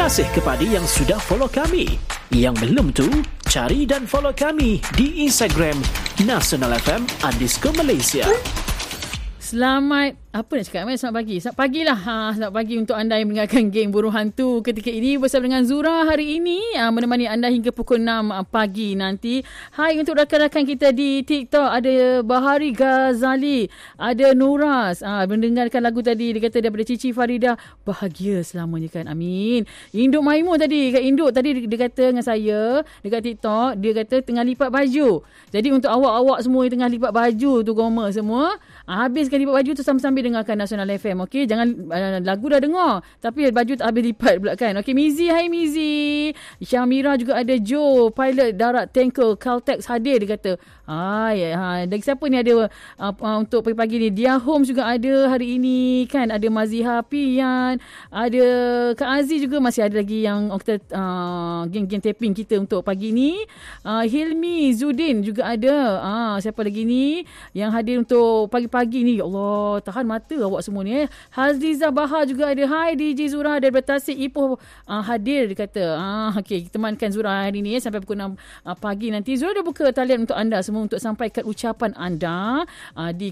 kasih kepada yang sudah follow kami. Yang belum tu, cari dan follow kami di Instagram nasionalfm_Malaysia. Selamat, apa nak cakap? Selamat pagi. Selamat pagi lah. Selamat pagi untuk anda yang mendengarkan Geng Burung Hantu ketika ini bersama dengan Zura hari ini. Menemani anda hingga pukul 6 pagi nanti. Hai untuk rakan-rakan kita di TikTok. Ada Bahari Ghazali. Ada Nuras. Mendengarkan lagu tadi. Dia kata daripada Cici Farida. Bahagia selamanya kan. Amin. Induk Maimun tadi. Kat Induk tadi dia kata dengan saya. Dekat TikTok. Dia kata tengah lipat baju. Jadi untuk awak-awak semua yang tengah lipat baju tu Goma semua. Habiskan lipat baju tu sambil-sambil dengarkan Nasional FM. Okey, jangan lagu dah dengar tapi baju tak habis lipat pula kan. Okey, Mizi, hai Mizi. Syamira juga ada. Joe, pilot darat tanker Caltex hadir dia kata. Dan siapa ni ada untuk pagi-pagi ni? Dia Home juga ada hari ini kan. Ada Maziha Pian, ada Kak Aziz juga masih ada lagi yang kita geng-geng tapping kita untuk pagi ni. Hilmi Zudin juga ada. Siapa lagi ni yang hadir untuk pagi-pagi ni? Ya Allah, tahan mata awak semua ni. Hazliza Bahar juga ada. Hai DJ Zura daripada Tasik Ipoh hadir dia kata. Okey, kita temankan Zura hari ni sampai pukul 6 pagi nanti. Zura dah buka talian untuk anda semua untuk sampaikan ucapan anda di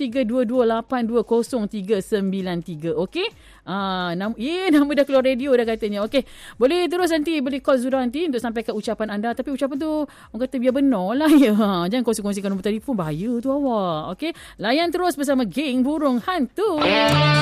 0322820393. Okey? Nama dah keluar radio dah katanya. Okey, boleh terus nanti boleh call Zura nanti untuk sampaikan ucapan anda. Tapi ucapan tu orang kata biar benar lah ya. Jangan kongsi-kongsikan nombor telefon, bahaya tu awak. Okey, layan terus bersama Geng Burung Hantu.